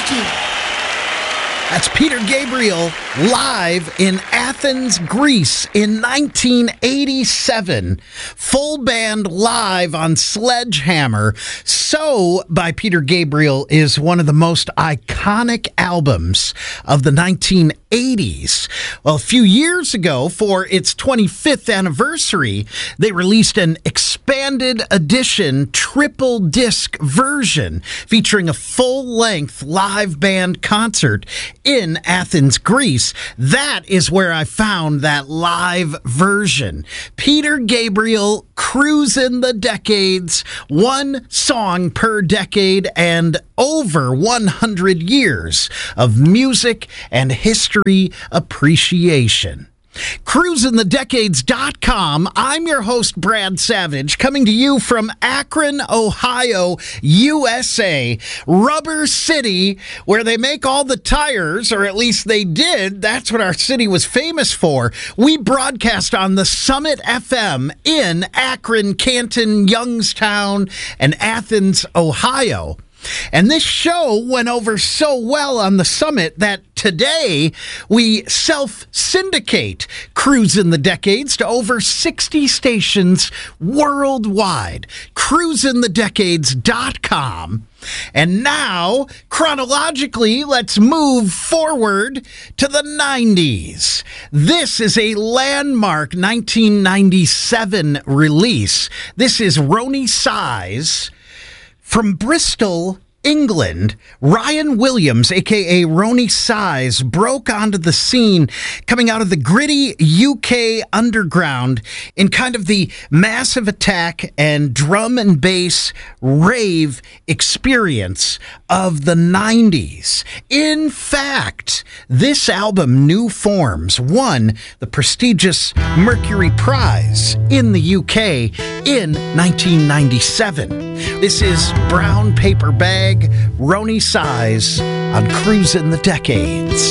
That's Peter Gabriel live in Athens, Greece in 1987. Full band live on Sledgehammer. So, by Peter Gabriel, is one of the most iconic albums of the 1980s. Well, a few years ago, for its 25th anniversary, they released an expanded edition triple disc version featuring a full-length live band concert in Athens, Greece. That is where I found that live version. Peter Gabriel, Cruisin' the Decades, one song per decade, and over 100 years of music and history appreciation. CruisinTheDecades.com. I'm your host, Brad Savage, coming to you from Akron, Ohio, USA, Rubber City, where they make all the tires, or at least they did. That's what our city was famous for. We broadcast on the Summit FM in Akron, Canton, Youngstown, and Athens, Ohio. And this show went over so well on the Summit that today we self-syndicate Cruisin' the Decades to over 60 stations worldwide. CruisinTheDecades.com. And now, chronologically, let's move forward to the 90s. This is a landmark 1997 release. This is Roni Size. From Bristol, England, Ryan Williams, a.k.a. Roni Size, broke onto the scene coming out of the gritty UK underground in kind of the Massive Attack and drum and bass rave experience of the 90s. In fact, this album, New Forms, won the prestigious Mercury Prize in the UK in 1997. This is Brown Paper Bag, Roni Size on Cruisin' the Decades.